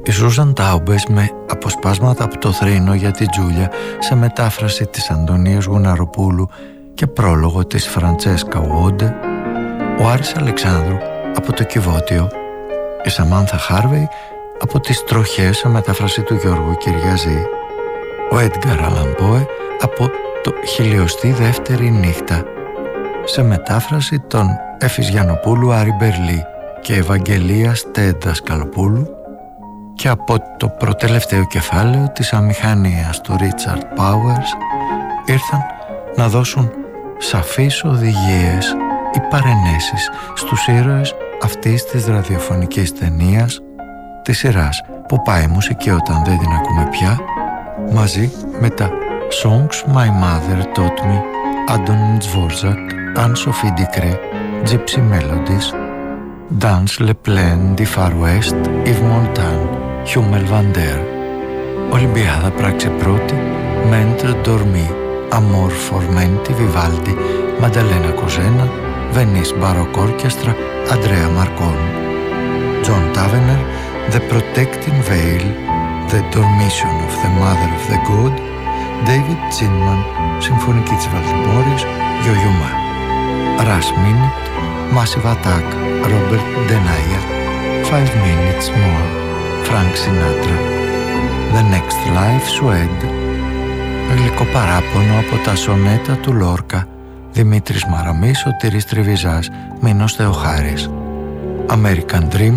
Η Σούζαν Τάουμπες με αποσπάσματα από το Θρήνο για τη Τζούλια σε μετάφραση της Αντωνίας Γουναροπούλου και πρόλογο της Φραντσέσκα Ουόντε, ο Άρης Αλεξάνδρου από το Κιβώτιο, η Σαμάνθα Χάρβεϊ από τις Τροχές σε μετάφραση του Γιώργου Κυριαζή, ο Έντγκαρ Αλαν Πόε από το 1002η νύχτα σε μετάφραση των Εφης Γιαννοπούλου, Άρη Μπερλή και Ευαγγελίας Τέντα Σκαλοπούλου, και από το προτελευταίο κεφάλαιο της αμηχανίας του Ρίτσαρντ Πάουερς ήρθαν να δώσουν σαφείς οδηγίες ή παρενέσεις στους ήρωες αυτής της ραδιοφωνικής ταινίας, της σειράς που πάει μουσική όταν δεν την ακούμε πια, μαζί με τα Songs My Mother Taught Me, Antonin Dvorak, Anne-Sophie Ducré, Gypsy Melodies, Dans le Plein du Far West, Yves Montand, Hummel van der. Ολυμπιάδα πράξη πρώτη, Mentre Dormi, Amor Formenti, Vivaldi, Maddalena Cosena, Venice Baroque Orchestra, Andrea Marconi. John Tavener, The Protecting Veil, The Dormition of the Mother of the God, David Zinman, Συμφωνική της Βαλτιμόρης, Γιογιουμά. Rush Minute, Massive Attack, Robert Denaya, 5 Minutes More, Frank Sinatra. The Next Life, Suede. Γλυκό παράπονο από τα σονέτα του Λόρκα, Δημήτρης Μαραμής, Σωτήρης Τριβιζάς, Μίνος Θεοχάρης. American Dream,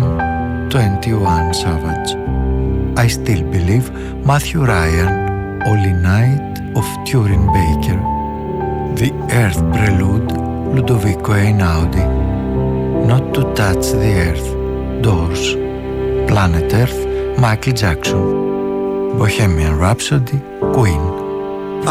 21 Savage. I Still Believe, Matthew Ryan, Holy Night of Turin Baker. The Earth Prelude, Ludovico Einaudi. Not to Touch the Earth, Doors. Planet Earth, Michael Jackson. Bohemian Rhapsody, Queen.